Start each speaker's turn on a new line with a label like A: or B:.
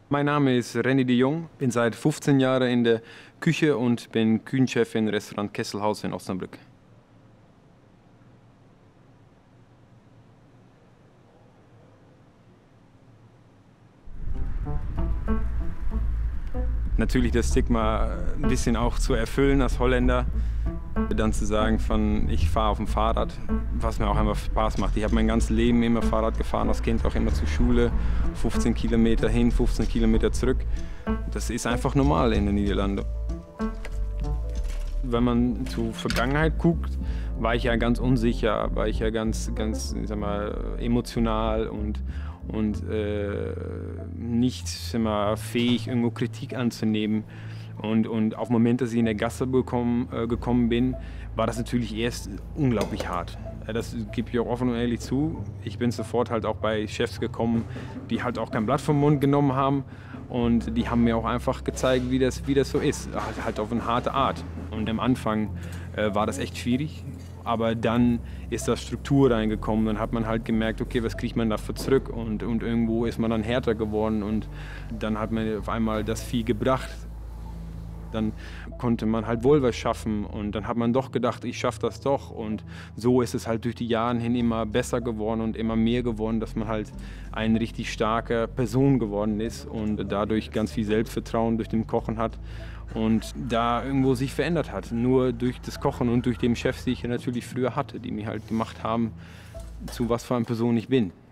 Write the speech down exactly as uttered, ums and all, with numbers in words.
A: Mein Name ist René de Jong, bin seit fünfzehn Jahren in der Küche und bin Küchenchef im Restaurant Kesselhaus in Osnabrück. Natürlich das Stigma ein bisschen auch zu erfüllen als Holländer. Dann zu sagen, von, ich fahre auf dem Fahrrad, was mir auch einfach Spaß macht. Ich habe mein ganzes Leben immer Fahrrad gefahren, als Kind auch immer zur Schule, fünfzehn Kilometer hin, fünfzehn Kilometer zurück. Das ist einfach normal in den Niederlanden. Wenn man zur Vergangenheit guckt, war ich ja ganz unsicher, war ich ja ganz, ganz ich sag mal, emotional und, und äh, nicht sag mal, fähig, irgendwo Kritik anzunehmen. Und, und auf Momente, dass ich in der Gasse bekommen, äh, gekommen bin, war das natürlich erst unglaublich hart. Das gebe ich auch offen und ehrlich zu. Ich bin sofort halt auch bei Chefs gekommen, die halt auch kein Blatt vom Mund genommen haben. Und die haben mir auch einfach gezeigt, wie das, wie das so ist. Halt, halt auf eine harte Art. Und am Anfang äh, war das echt schwierig. Aber dann ist da Struktur reingekommen. Dann hat man halt gemerkt, okay, was kriegt man dafür zurück? Und, und irgendwo ist man dann härter geworden. Und dann hat man auf einmal das Vieh gebracht. Dann konnte man halt wohl was schaffen und dann hat man doch gedacht, ich schaffe das doch. Und so ist es halt durch die Jahre hin immer besser geworden und immer mehr geworden, dass man halt eine richtig starke Person geworden ist und dadurch ganz viel Selbstvertrauen durch den Kochen hat und da irgendwo sich verändert hat. Nur durch das Kochen und durch den Chefs, die ich natürlich früher hatte, die mir halt gemacht haben, zu was für eine Person ich bin.